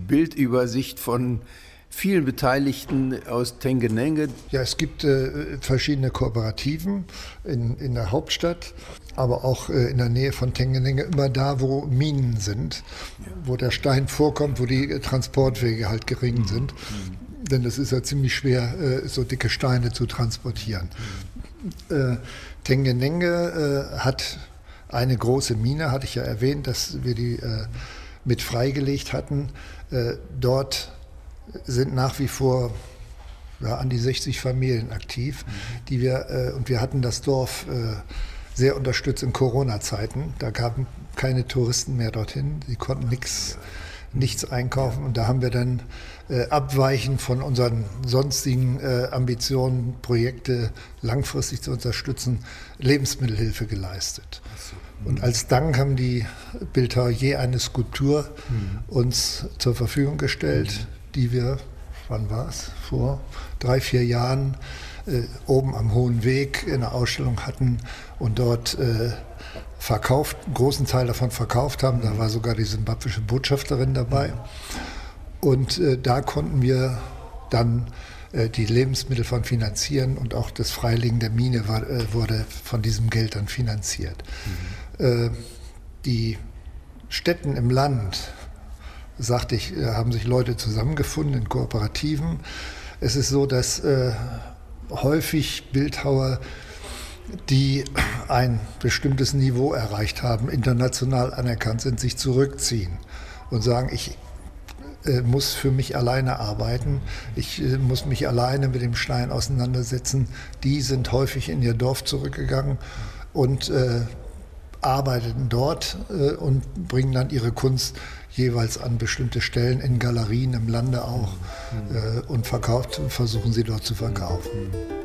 Bildübersicht von vielen Beteiligten aus Tengenenge. Ja, es gibt verschiedene Kooperativen in der Hauptstadt, aber auch in der Nähe von Tengenenge, immer da, wo Minen sind, wo der Stein vorkommt, wo die Transportwege halt gering sind. Denn es ist ja ziemlich schwer, so dicke Steine zu transportieren. Tengenenge hat eine große Mine, hatte ich ja erwähnt, dass wir die mit freigelegt hatten. Dort sind nach wie vor an die 60 Familien aktiv, und wir hatten das Dorf sehr unterstützt in Corona-Zeiten. Da gaben keine Touristen mehr dorthin, sie konnten nichts einkaufen, und da haben wir dann abweichend von unseren sonstigen Ambitionen, Projekte langfristig zu unterstützen, Lebensmittelhilfe geleistet. Und als Dank haben die Bildhauer je eine Skulptur uns zur Verfügung gestellt, die wir, wann war es, vor 3-4 Jahren oben am Hohen Weg in der Ausstellung hatten und dort einen großen Teil davon verkauft haben. Da war sogar die simbabwische Botschafterin dabei. Und da konnten wir dann die Lebensmittel von finanzieren, und auch das Freilegen der Mine wurde von diesem Geld dann finanziert. Die Städten im Land, sagte ich, haben sich Leute zusammengefunden in Kooperativen. Es ist so, dass häufig Bildhauer, die ein bestimmtes Niveau erreicht haben, international anerkannt sind, sich zurückziehen und sagen, ich muss für mich alleine arbeiten, ich muss mich alleine mit dem Stein auseinandersetzen. Die sind häufig in ihr Dorf zurückgegangen und arbeiteten dort und bringen dann ihre Kunst jeweils an bestimmte Stellen in Galerien im Lande auch und versuchen sie dort zu verkaufen.